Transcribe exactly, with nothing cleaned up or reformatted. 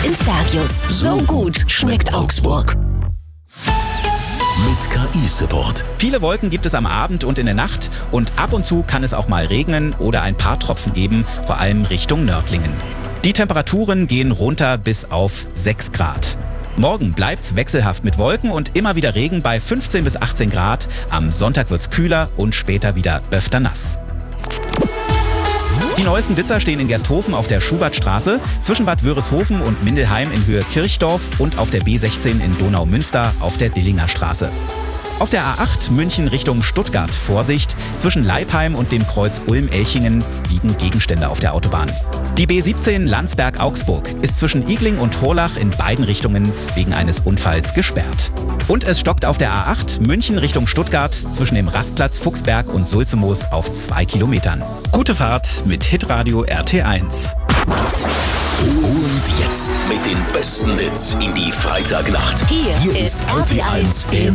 ins Bergius. So gut schmeckt Augsburg. Mit K I-Support. Viele Wolken gibt es am Abend und in der Nacht und ab und zu kann es auch mal regnen oder ein paar Tropfen geben, vor allem Richtung Nördlingen. Die Temperaturen gehen runter bis auf sechs Grad. Morgen bleibt's wechselhaft mit Wolken und immer wieder Regen bei fünfzehn bis achtzehn Grad. Am Sonntag wird's kühler und später wieder öfter nass. Die neuesten Blitzer stehen in Gersthofen auf der Schubertstraße, zwischen Bad Wörishofen und Mindelheim in Höhe Kirchdorf und auf der B sechzehn in Donaumünster auf der Dillinger Straße. Auf der A acht München Richtung Stuttgart Vorsicht, zwischen Leipheim und dem Kreuz Ulm-Elchingen liegen Gegenstände auf der Autobahn. Die B siebzehn Landsberg-Augsburg ist zwischen Igling und Horlach in beiden Richtungen wegen eines Unfalls gesperrt. Und es stockt auf der A acht München Richtung Stuttgart zwischen dem Rastplatz Fuchsberg und Sulzemoos auf zwei Kilometern. Gute Fahrt mit Hitradio R T eins. Und jetzt mit den besten Hits in die Freitagnacht. Hier, Hier ist R T eins im